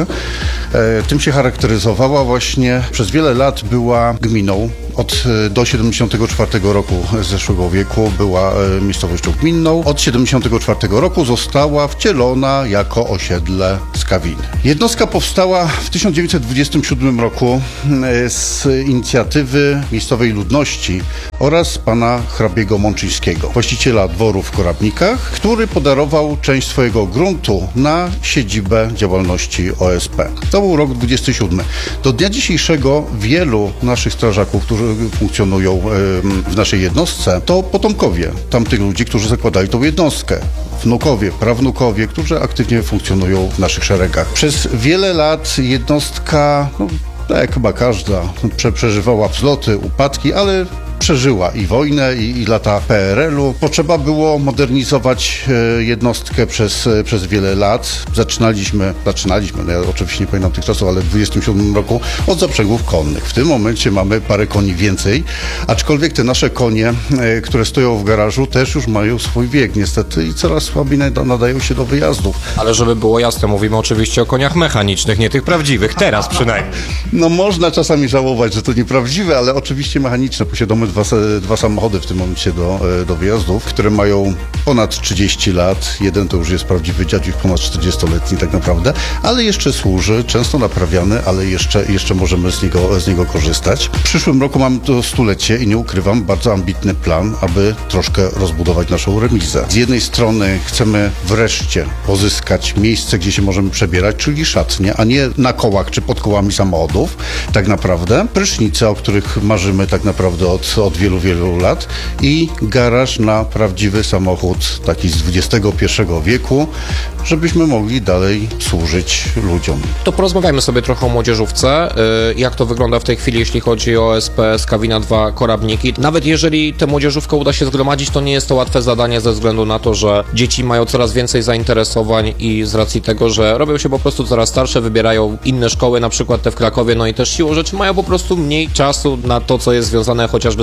Speaker 5: E, tym się charakteryzowała właśnie, przez wiele lat była gminą. Od do siedemdziesiątego czwartego roku zeszłego wieku była e, miejscowością gminną. Od siedemdziesiątego czwartego roku została wcielona jako osiedle Skawiny. Jednostka powstała w tysiąc dziewięćset dwudziestym siódmym roku e, z inicjatywy miejscowej ludności oraz pana hrabiego Mączyńskiego, właściciela dworu w Korabnikach, który podarował część swojego gruntu na siedzibę działalności O S P. To był rok dwudziesty siódmy. Do dnia dzisiejszego wielu naszych strażaków, którzy funkcjonują w naszej jednostce, to potomkowie tamtych ludzi, którzy zakładali tą jednostkę. Wnukowie, prawnukowie, którzy aktywnie funkcjonują w naszych szeregach. Przez wiele lat jednostka, no, tak jak chyba każda, prze, przeżywała wzloty, upadki, ale przeżyła i wojnę, i, i lata P R L-u. Potrzeba było modernizować e, jednostkę przez, e, przez wiele lat. Zaczynaliśmy, zaczynaliśmy, no ja oczywiście nie pamiętam tych czasów, ale w dwudziestym siódmym roku od zaprzęgów konnych. W tym momencie mamy parę koni więcej, aczkolwiek te nasze konie, e, które stoją w garażu, też już mają swój wiek niestety i coraz słabiej nadają się do wyjazdów.
Speaker 1: Ale żeby było jasne, mówimy oczywiście o koniach mechanicznych, nie tych prawdziwych, teraz przynajmniej.
Speaker 5: No można czasami żałować, że to nieprawdziwe, ale oczywiście mechaniczne. Posiadamy Dwa, dwa samochody w tym momencie do, do wyjazdów, które mają ponad trzydzieści lat. Jeden to już jest prawdziwy dziadziuś, ponad czterdziestoletni tak naprawdę, ale jeszcze służy, często naprawiany, ale jeszcze, jeszcze możemy z niego, z niego korzystać. W przyszłym roku mamy to stulecie i nie ukrywam, bardzo ambitny plan, aby troszkę rozbudować naszą remizę. Z jednej strony chcemy wreszcie pozyskać miejsce, gdzie się możemy przebierać, czyli szatnie, a nie na kołach czy pod kołami samochodów, tak naprawdę. Prysznice, o których marzymy tak naprawdę od od wielu, wielu lat i garaż na prawdziwy samochód taki z dwudziestego pierwszego wieku, żebyśmy mogli dalej służyć ludziom.
Speaker 1: To porozmawiajmy sobie trochę o młodzieżówce. Jak to wygląda w tej chwili, jeśli chodzi o O S P Skawina dwa Korabniki. Nawet jeżeli tę młodzieżówkę uda się zgromadzić, to nie jest to łatwe zadanie ze względu na to, że dzieci mają coraz więcej zainteresowań i z racji tego, że robią się po prostu coraz starsze, wybierają inne szkoły, na przykład te w Krakowie, no i też siłą rzeczy mają po prostu mniej czasu na to, co jest związane chociażby z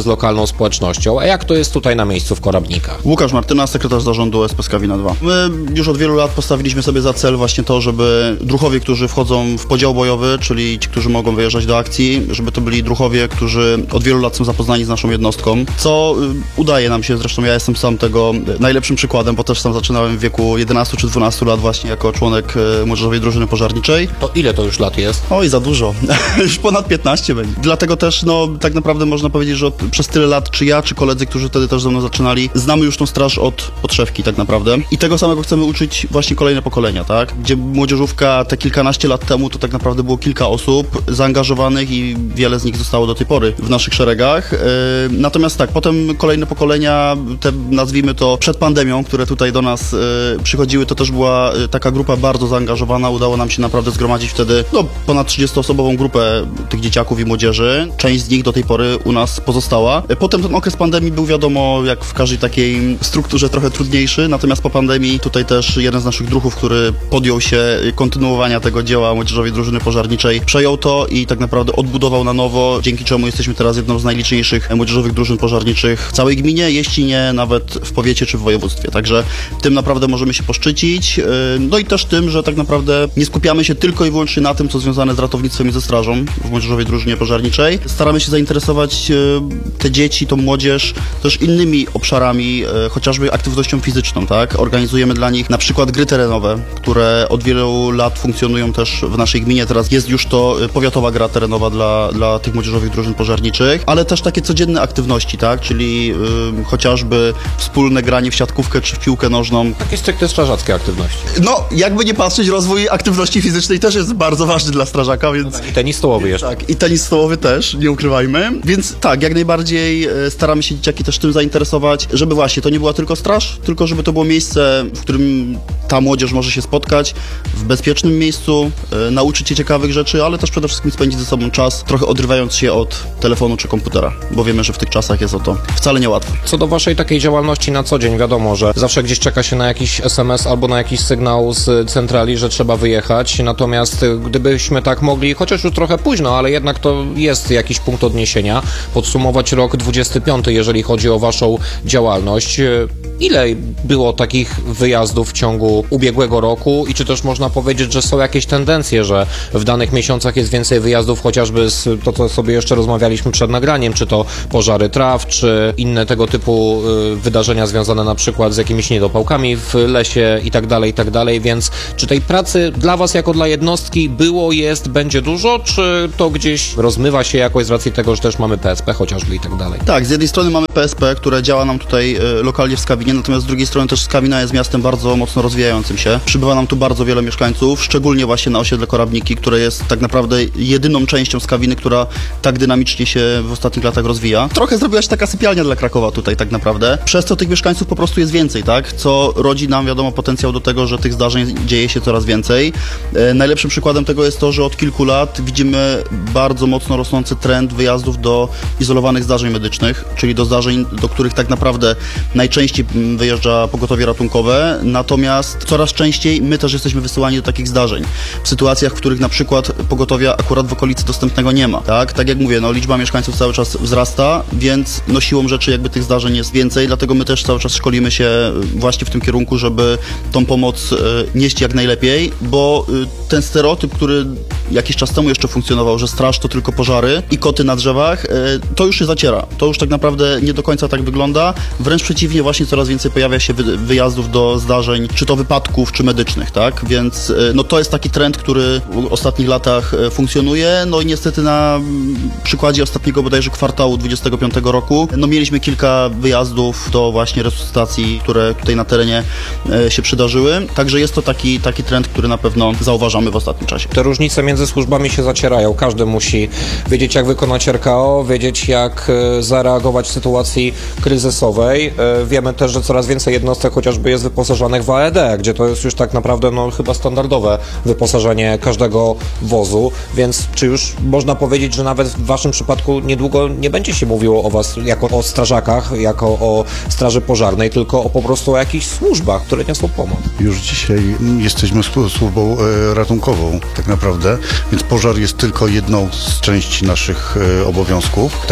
Speaker 1: lokalną społecznością. A jak to jest tutaj na miejscu w Korabnikach?
Speaker 6: Łukasz Martyna, sekretarz zarządu O S P Skawina dwa. My już od wielu lat postawiliśmy sobie za cel właśnie to, żeby druhowie, którzy wchodzą w podział bojowy, czyli ci, którzy mogą wyjeżdżać do akcji, żeby to byli druhowie, którzy od wielu lat są zapoznani z naszą jednostką, co y, udaje nam się, zresztą ja jestem sam tego najlepszym przykładem, bo też sam zaczynałem w wieku jedenastu czy dwunastu lat właśnie jako członek y, młodzieżowej drużyny pożarniczej.
Speaker 1: To ile to już lat jest?
Speaker 6: Oj, za dużo. Już ponad piętnaście będzie. Dlatego też, no, tak naprawdę można powiedzieć, że od, przez tyle lat, czy ja, czy koledzy, którzy wtedy też ze mną zaczynali, znamy już tą straż od podszewki tak naprawdę. I tego samego chcemy uczyć właśnie kolejne pokolenia, tak? Gdzie młodzieżówka te kilkanaście lat temu to tak naprawdę było kilka osób zaangażowanych i wiele z nich zostało do tej pory w naszych szeregach. Yy, natomiast tak, potem kolejne pokolenia, te nazwijmy to przed pandemią, które tutaj do nas yy, przychodziły, to też była yy, taka grupa bardzo zaangażowana. Udało nam się naprawdę zgromadzić wtedy no, ponad trzydziestoosobową grupę tych dzieciaków i młodzieży. Część z nich do tej pory u nas pozostała. Yy, potem ten okres pandemii był wiadomo, jak w każdej takiej strukturze trochę trudniejszy, natomiast po pandemii tutaj też jeden z naszych druhów, który podjął się kontynuowania tego dzieła Młodzieżowej Drużyny Pożarniczej, przejął to i tak naprawdę odbudował na nowo, dzięki czemu jesteśmy teraz jedną z najliczniejszych młodzieżowych drużyn pożarniczych w całej gminie, jeśli nie nawet w powiecie czy w województwie. Także tym naprawdę możemy się poszczycić. No i też tym, że tak naprawdę nie skupiamy się tylko i wyłącznie na tym, co związane z ratownictwem i ze strażą w Młodzieżowej Drużynie Pożarniczej. Staramy się zainteresować te dzieci, tą młodzież też innymi obszarami, chociażby aktywnością fizyczną, tak? Organizujemy dla nich na przykład gry terenowe, które od wielu lat funkcjonują też w naszej gminie. Teraz jest już to powiatowa gra terenowa dla, dla tych młodzieżowych drużyn pożarniczych, ale też takie codzienne aktywności, tak? Czyli y, chociażby wspólne granie w siatkówkę czy w piłkę nożną.
Speaker 1: Takie stricte strażackie aktywności.
Speaker 6: No, jakby nie patrzeć, rozwój aktywności fizycznej też jest bardzo ważny dla strażaka, więc...
Speaker 1: I tenis stołowy jeszcze.
Speaker 6: Tak, i tenis stołowy też, nie ukrywajmy. Więc tak, jak najbardziej e, staramy się dzieciaki też tym zainteresować, żeby właśnie to nie była tylko straż, tylko żeby to było miejsce, w którym ta młodzież może się spotkać, w bezpiecznym miejscu, e, nauczyć się ciekawych rzeczy, ale też przede wszystkim spędzić ze sobą czas, trochę odrywając się od telefonu czy komputera, bo wiemy, że w tych czasach jest o to wcale niełatwo.
Speaker 1: Co do waszej takiej działalności na co dzień, wiadomo, że zawsze gdzieś czeka się na jakiś es em es albo na jakiś sygnał z centrali, że trzeba wyjechać, natomiast gdybyśmy tak mogli, chociaż już trochę późno, ale jednak to jest jakiś punkt odniesienia, podsumować rok dwudziesty piąty, jeżeli chodzi o waszą działalność. Ile było takich wyjazdów w ciągu ubiegłego roku i czy też można powiedzieć, że są jakieś tendencje, że w danych miesiącach jest więcej wyjazdów, chociażby z to, co sobie jeszcze rozmawialiśmy przed nagraniem, czy to pożary traw, czy inne tego typu y, wydarzenia związane na przykład z jakimiś niedopałkami w lesie i tak dalej, i tak dalej, więc czy tej pracy dla was jako dla jednostki było, jest, będzie dużo, czy to gdzieś rozmywa się jakoś z racji tego, że też mamy P S P chociażby i tak dalej?
Speaker 6: Tak, z jednej strony mamy P S P, które działa nam tutaj y, lokalnie w Skawinie, natomiast z drugiej strony też Skawina jest miastem bardzo mocno rozwijającym się. Przybywa nam tu bardzo wiele mieszkańców, szczególnie właśnie na osiedle Korabniki, które jest tak naprawdę jedyną częścią Skawiny, która tak dynamicznie się w ostatnich latach rozwija. Trochę zrobiła się taka sypialnia dla Krakowa tutaj tak naprawdę, przez co tych mieszkańców po prostu jest więcej, tak? Co rodzi nam, wiadomo, potencjał do tego, że tych zdarzeń dzieje się coraz więcej. E, najlepszym przykładem tego jest to, że od kilku lat widzimy bardzo mocno rosnący trend wyjazdów do izolowanych zdarzeń medycznych, czyli do zdarzeń, do których tak naprawdę najczęściej wyjeżdża pogotowie ratunkowe, natomiast coraz częściej my też jesteśmy wysyłani do takich zdarzeń. W sytuacjach, w których na przykład pogotowia akurat w okolicy dostępnego nie ma, tak? Tak jak mówię, no liczba mieszkańców cały czas wzrasta, więc no siłą rzeczy jakby tych zdarzeń jest więcej, dlatego my też cały czas szkolimy się właśnie w tym kierunku, żeby tą pomoc nieść jak najlepiej, bo ten stereotyp, który jakiś czas temu jeszcze funkcjonował, że straż to tylko pożary i koty na drzewach, to już się zaciera. To już tak naprawdę nie do końca tak wygląda. Wręcz przeciwnie, właśnie coraz więcej pojawia się wyjazdów do zdarzeń, czy to wypadków, czy medycznych, tak? Więc no to jest taki trend, który w ostatnich latach funkcjonuje. No i niestety na przykładzie ostatniego bodajże kwartału dwudziestego piątego roku, no mieliśmy kilka wyjazdów do właśnie resuscytacji, które tutaj na terenie się przydarzyły. Także jest to taki, taki trend, który na pewno zauważamy w ostatnim czasie.
Speaker 1: Te różnice między służbami się zacierają. Każdy musi wiedzieć, jak wykonać R K O, wiedzieć, jak zareagować w sytuacji kryzysowej. Wiemy też, że coraz więcej jednostek chociażby jest wyposażonych w A E D, gdzie to jest już tak naprawdę no, chyba standardowe wyposażenie każdego wozu, więc czy już można powiedzieć, że nawet w waszym przypadku niedługo nie będzie się mówiło o was jako o strażakach, jako o straży pożarnej, tylko o po prostu o jakichś służbach, które niosą pomoc?
Speaker 5: Już dzisiaj jesteśmy służbą ratunkową tak naprawdę, więc pożar jest tylko jedną z części naszych obowiązków. Tak jak tutaj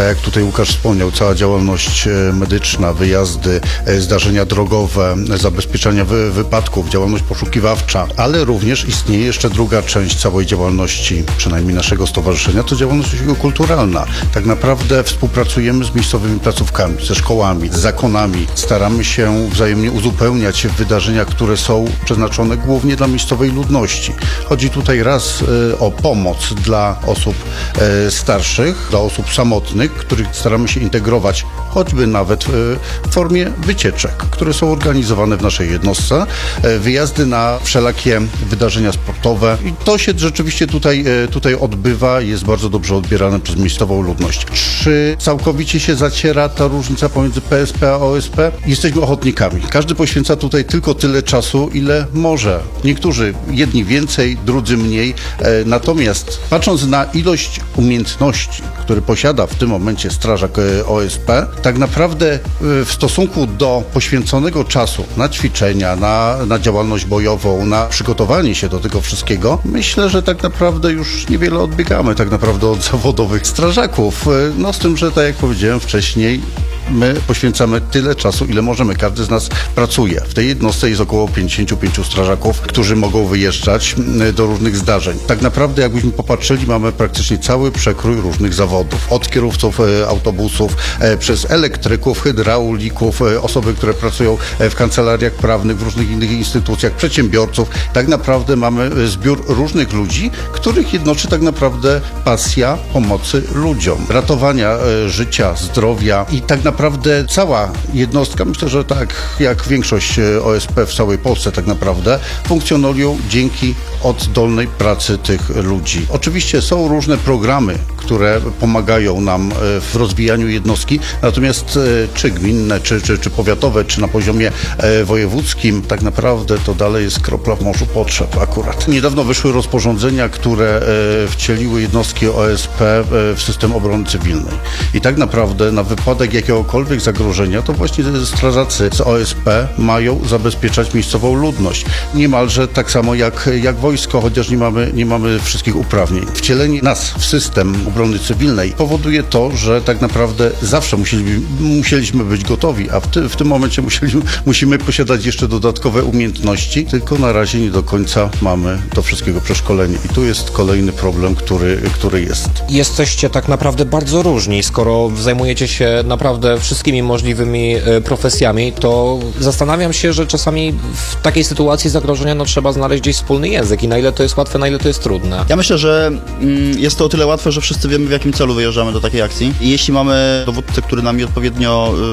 Speaker 5: Łukasz wspomniał, cała działalność e, medyczna, wyjazdy, e, zdarzenia drogowe, e, zabezpieczania wy, wypadków, działalność poszukiwawcza, ale również istnieje jeszcze druga część całej działalności, przynajmniej naszego stowarzyszenia, to działalność kulturalna. Tak naprawdę współpracujemy z miejscowymi placówkami, ze szkołami, z zakonami. Staramy się wzajemnie uzupełniać wydarzenia, które są przeznaczone głównie dla miejscowej ludności. Chodzi tutaj raz e, o pomoc dla osób e, starszych, dla osób samotnych, których staramy się integrować, choćby nawet e, w formie wycieczek, które są organizowane w naszej jednostce, e, wyjazdy na wszelakie wydarzenia sportowe i to się rzeczywiście tutaj, e, tutaj odbywa i jest bardzo dobrze odbierane przez miejscową ludność. Czy całkowicie się zaciera ta różnica pomiędzy P S P a O S P? Jesteśmy ochotnikami. Każdy poświęca tutaj tylko tyle czasu, ile może. Niektórzy, jedni więcej, drudzy mniej. E, natomiast patrząc na ilość umiejętności, które posiada w tym momencie strażak e, O S P, tak naprawdę e, w stosunku do poświęconego czasu na ćwiczenia, na, na działalność bojową, na przygotowanie się do tego wszystkiego, myślę, że tak naprawdę już niewiele odbiegamy tak naprawdę od zawodowych strażaków. E, no z tym, że tak jak powiedziałem wcześniej, my poświęcamy tyle czasu, ile możemy. Każdy z nas pracuje. W tej jednostce jest około pięćdziesięciu pięciu strażaków, którzy mogą wyjeżdżać do różnych zdarzeń. Tak naprawdę, jakbyśmy popatrzyli, mamy praktycznie cały przekrój różnych zawodów. Od kierowców e, autobusów, e, przez elektryków, hydraulików, e, osoby, które pracują w kancelariach prawnych, w różnych innych instytucjach, przedsiębiorców. Tak naprawdę mamy zbiór różnych ludzi, których jednoczy tak naprawdę pasja pomocy ludziom. Ratowania e, życia, zdrowia i tak naprawdę Naprawdę cała jednostka, myślę, że tak jak większość O S P w całej Polsce tak naprawdę, funkcjonują dzięki oddolnej pracy tych ludzi. Oczywiście są różne programy, które pomagają nam w rozwijaniu jednostki, natomiast czy gminne, czy, czy, czy powiatowe, czy na poziomie wojewódzkim, tak naprawdę to dalej jest kropla w morzu potrzeb akurat. Niedawno wyszły rozporządzenia, które wcieliły jednostki O S P w system obrony cywilnej. I tak naprawdę na wypadek jakiegokolwiek zagrożenia, to właśnie strażacy z O S P mają zabezpieczać miejscową ludność. Niemalże tak samo jak, jak wojsko, chociaż nie mamy, nie mamy wszystkich uprawnień. Wcielenie nas w system obrony cywilnej powoduje to, że tak naprawdę zawsze musieliśmy, musieliśmy być gotowi, a w, ty, w tym momencie musieliśmy, musimy posiadać jeszcze dodatkowe umiejętności, tylko na razie nie do końca mamy do wszystkiego przeszkolenie. I tu jest kolejny problem, który, który jest.
Speaker 1: Jesteście tak naprawdę bardzo różni, skoro zajmujecie się naprawdę wszystkimi możliwymi e, profesjami, to zastanawiam się, że czasami w takiej sytuacji zagrożenia no, trzeba znaleźć gdzieś wspólny język i na ile to jest łatwe, na ile to jest trudne.
Speaker 6: Ja myślę, że mm, jest to o tyle łatwe, że wszyscy wiemy, w jakim celu wyjeżdżamy do takiej akcji i jeśli mamy dowódcę, który nam odpowiednio